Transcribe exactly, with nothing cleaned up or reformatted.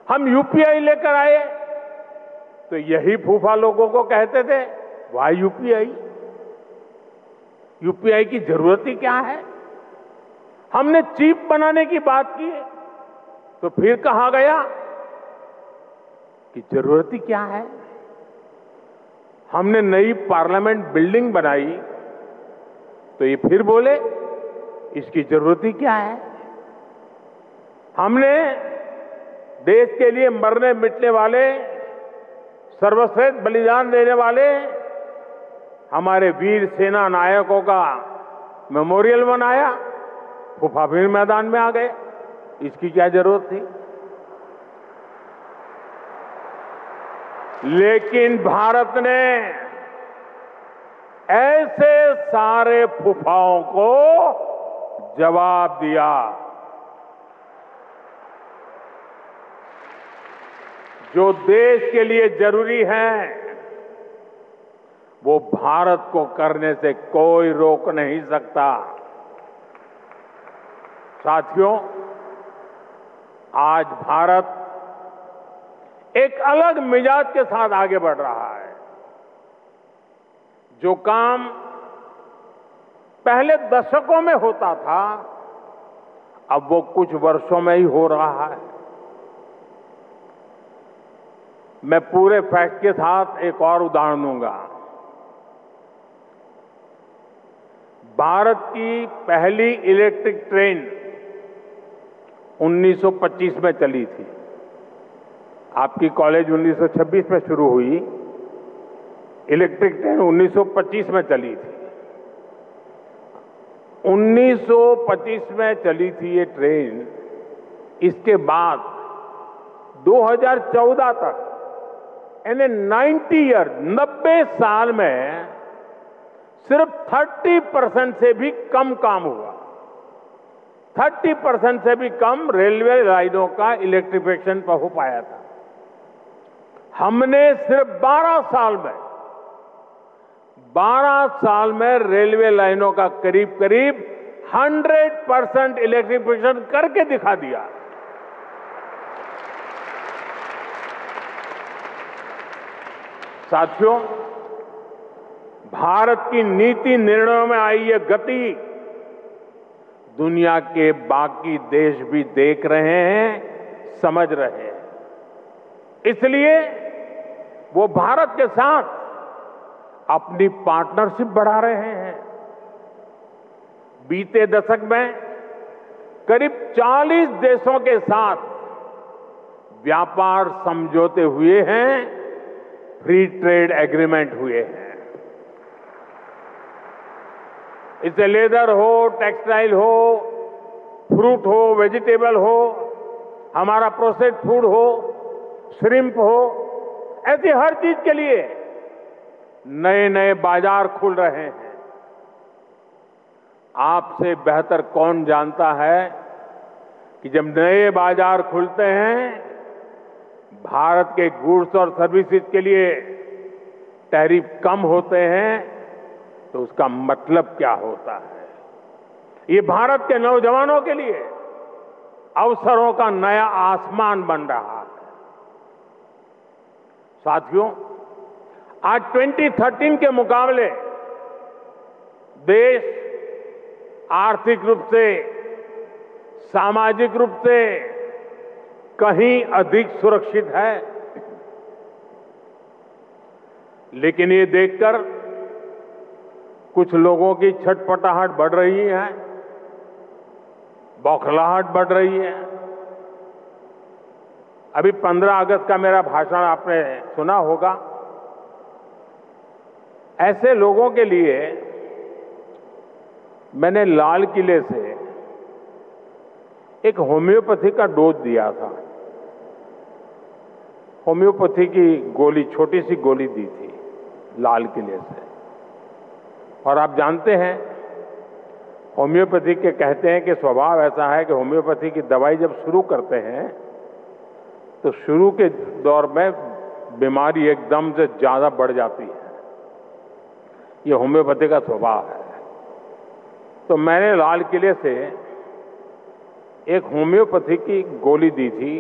हम यूपीआई लेकर आए तो यही फूफा लोगों को कहते थे वाई यूपीआई, यूपीआई की जरूरत ही क्या है। हमने चिप बनाने की बात की तो फिर कहा गया कि जरूरत ही क्या है। हमने नई पार्लियामेंट बिल्डिंग बनाई तो ये फिर बोले इसकी जरूरत ही क्या है। हमने देश के लिए मरने मिटने वाले, सर्वश्रेष्ठ बलिदान देने वाले हमारे वीर सेना नायकों का मेमोरियल बनाया, फूफा फिर मैदान में आ गए, इसकी क्या जरूरत थी। लेकिन भारत ने ऐसे सारे फूफाओं को जवाब दिया। जो देश के लिए जरूरी है वो भारत को करने से कोई रोक नहीं सकता। साथियों, आज भारत एक अलग मिजाज के साथ आगे बढ़ रहा है। जो काम पहले दशकों में होता था अब वो कुछ वर्षों में ही हो रहा है। मैं पूरे फैक्ट के साथ एक और उदाहरण दूंगा। भारत की पहली इलेक्ट्रिक ट्रेन उन्नीस सौ पच्चीस में चली थी। आपकी कॉलेज उन्नीस सौ छब्बीस में शुरू हुई, इलेक्ट्रिक ट्रेन उन्नीस सौ पच्चीस में चली थी। उन्नीस सौ पच्चीस में चली थी ये ट्रेन। इसके बाद दो हज़ार चौदह तक यानी नब्बे ईयर नब्बे साल में सिर्फ तीस परसेंट से भी कम काम हुआ। तीस परसेंट से भी कम रेलवे लाइनों का इलेक्ट्रिफिकेशन पर हो पाया था। हमने सिर्फ बारह साल में बारह साल में रेलवे लाइनों का करीब करीब सौ परसेंट इलेक्ट्रिफिकेशन करके दिखा दिया। साथियों, भारत की नीति निर्णयों में आई ये गति दुनिया के बाकी देश भी देख रहे हैं, समझ रहे हैं। इसलिए वो भारत के साथ अपनी पार्टनरशिप बढ़ा रहे हैं। बीते दशक में करीब चालीस देशों के साथ व्यापार समझौते हुए हैं, फ्री ट्रेड एग्रीमेंट हुए हैं। इससे लेदर हो, टेक्सटाइल हो, फ्रूट हो, वेजिटेबल हो, हमारा प्रोसेस्ड फूड हो, श्रिम्प हो, ऐसी हर चीज के लिए नए नए बाजार खुल रहे हैं। आपसे बेहतर कौन जानता है कि जब नए बाजार खुलते हैं, भारत के गुड्स और सर्विसेज के लिए टैरिफ कम होते हैं, तो उसका मतलब क्या होता है। ये भारत के नौजवानों के लिए अवसरों का नया आसमान बन रहा है। साथियों, आज दो हज़ार तेरह के मुकाबले देश आर्थिक रूप से, सामाजिक रूप से कहीं अधिक सुरक्षित है। लेकिन ये देखकर कुछ लोगों की छटपटाहट बढ़ रही है, बौखलाहट बढ़ रही है। अभी पंद्रह अगस्त का मेरा भाषण आपने सुना होगा। ऐसे लोगों के लिए मैंने लाल किले से एक होम्योपैथी का डोज दिया था। होम्योपैथी की गोली, छोटी सी गोली दी थी लाल किले से। और आप जानते हैं, होम्योपैथी के कहते हैं कि स्वभाव ऐसा है कि होम्योपैथी की दवाई जब शुरू करते हैं तो शुरू के दौर में बीमारी एकदम से ज्यादा बढ़ जाती है। ये होम्योपैथी का स्वभाव है। तो मैंने लाल किले से एक होम्योपैथी की गोली दी थी